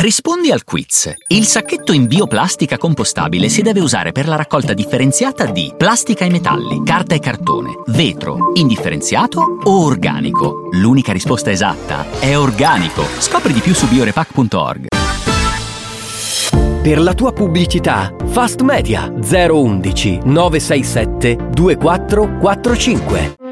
Rispondi al quiz. Il sacchetto in bioplastica compostabile si deve usare per la raccolta differenziata di plastica e metalli, carta e cartone, vetro, indifferenziato o organico. L'unica risposta esatta è organico. Scopri di più su biorepack.org. Per la tua pubblicità, Fast Media 011 967 2445.